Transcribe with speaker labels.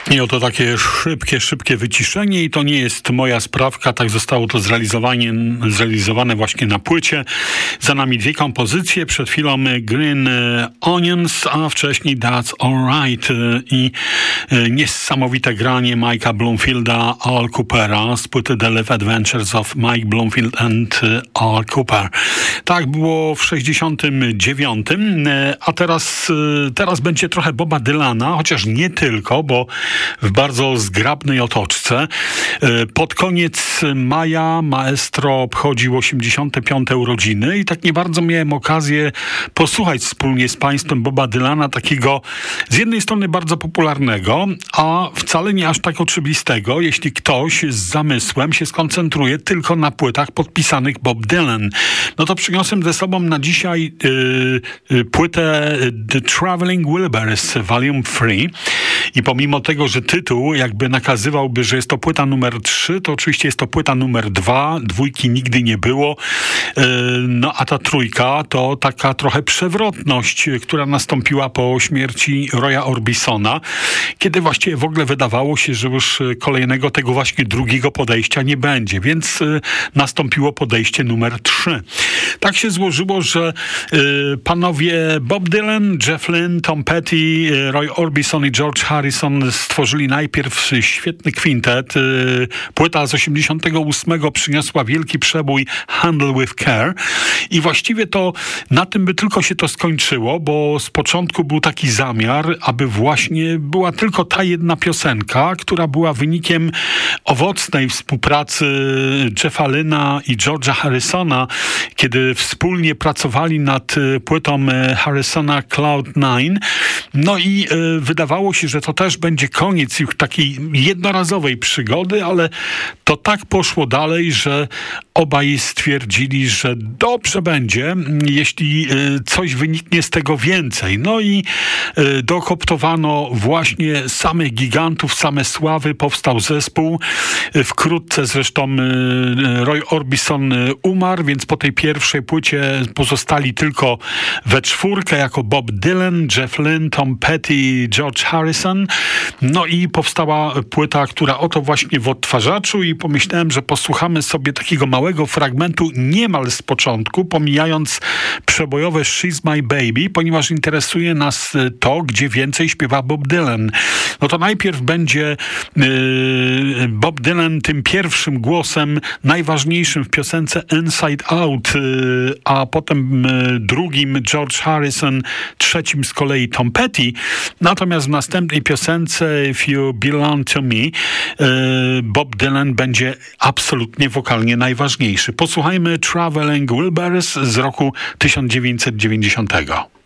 Speaker 1: I oto takie szybkie wyciszenie i to nie jest moja sprawka, tak zostało to zrealizowane właśnie na płycie. Za nami dwie kompozycje, przed chwilą Green Onions, a wcześniej That's Alright i niesamowite granie Mike'a Bloomfielda, Al Coopera z płyty The Live Adventures of Mike Bloomfield and Al Cooper. Tak było w 69, a teraz będzie trochę Boba Dylana, chociaż nie tylko, bo w bardzo zgrabnej otoczce. Pod koniec maja maestro obchodził 85. urodziny i tak nie bardzo miałem okazję posłuchać wspólnie z państwem Boba Dylana, takiego z jednej strony bardzo popularnego, a wcale nie aż tak oczywistego, jeśli ktoś z zamysłem się skoncentruje tylko na płytach podpisanych Bob Dylan. No to przyniosłem ze sobą na dzisiaj płytę The Traveling Wilburys Volume 3 i pomimo tego, że tytuł jakby nakazywałby, że jest to płyta numer 3, to oczywiście jest to płyta numer 2, dwójki nigdy nie było, no a ta trójka to taka trochę przewrotność, która nastąpiła po śmierci Roya Orbisona, kiedy właściwie w ogóle wydawało się, że już kolejnego tego właśnie drugiego podejścia nie będzie, więc nastąpiło podejście numer 3. Tak się złożyło, że panowie Bob Dylan, Jeff Lynne, Tom Petty, Roy Orbison i George Harrison stworzyli najpierw świetny kwintet. Płyta z 88 przyniosła wielki przebój Handle with Care i właściwie to na tym by tylko się to skończyło, bo z początku był taki zamiar, aby właśnie była tylko ta jedna piosenka, która była wynikiem owocnej współpracy Jeffa Lynne'a i George'a Harrisona, kiedy wspólnie pracowali nad płytą Harrisona Cloud9. No i wydawało się, że to też będzie koniec ich takiej jednorazowej przygody, ale to tak poszło dalej, że obaj stwierdzili, że dobrze będzie, jeśli coś wyniknie z tego więcej. No i dokoptowano właśnie samych gigantów, same sławy, powstał zespół. Wkrótce zresztą Roy Orbison umarł, więc po tej pierwszej płycie pozostali tylko we czwórkę jako Bob Dylan, Jeff Lynne, Tom Petty, George Harrison. No i powstała płyta, która oto właśnie w odtwarzaczu i pomyślałem, że posłuchamy sobie takiego małego fragmentu niemal z początku, pomijając przebojowe She's My Baby, ponieważ interesuje nas to, gdzie więcej śpiewa Bob Dylan. No to najpierw będzie Bob Dylan tym pierwszym głosem najważniejszym w piosence Inside Out, a potem drugim George Harrison, trzecim z kolei Tom Petty. Natomiast w następnej piosence If You Belong to Me Bob Dylan będzie absolutnie wokalnie najważniejszy. Posłuchajmy Traveling Wilburys z roku 1990.